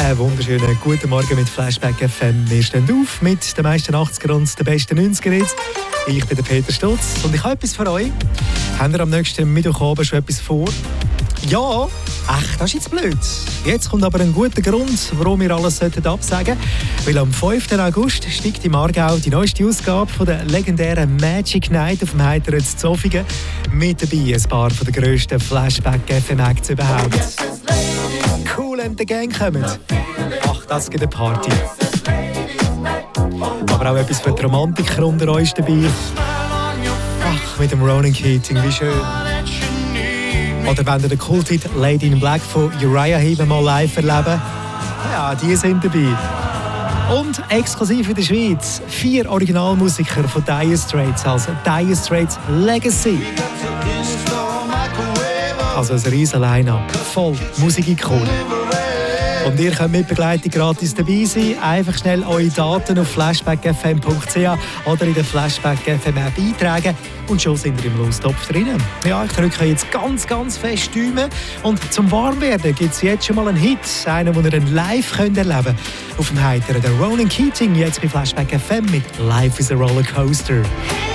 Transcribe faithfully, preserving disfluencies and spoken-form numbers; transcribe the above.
Einen wunderschönen guten Morgen mit Flashback F M. Wir stehen auf mit den meisten achtziger und den besten neunziger Hits. Ich bin der Peter Stutz und ich habe etwas für euch. Habt ihr am nächsten Mittwochabend schon etwas vor? Ja, ach, das ist jetzt blöd. Jetzt kommt aber ein guter Grund, warum wir alles absagen sollten. Weil am fünften August steigt im Aargau die neueste Ausgabe von der legendären Magic Night auf dem Heiteren zu Zofingen. Mit dabei ein paar von der grössten Flashback F M Acts überhaupt. Cool and the Gang kommen. Ach, das gibt eine Party. Aber auch etwas für die Romantiker unter uns dabei. Ach, mit dem Ronan Keating, wie schön. Oder wenn ihr den Kulthit Lady in Black von Uriah Heep mal live erleben. Ja, die sind dabei. Und exklusiv in der Schweiz vier Originalmusiker von Dire Straits, also Dire Straits Legacy. Also ein riesen Line-Up, voll Musikikonen. Und ihr könnt mit Begleitung gratis dabei sein. Einfach schnell eure Daten auf flashback f m punkt c h oder in der Flashback F M App eintragen. Und schon sind ihr im Lostopf drinnen. Ja, ich drücke jetzt ganz, ganz fest die Daumen. Und zum Warmwerden gibt es jetzt schon mal einen Hit. Einen, den ihr dann live könnt erleben könnt. Auf dem Heiteren, der Ronan Keating, jetzt bei Flashback F M mit «Life is a Rollercoaster».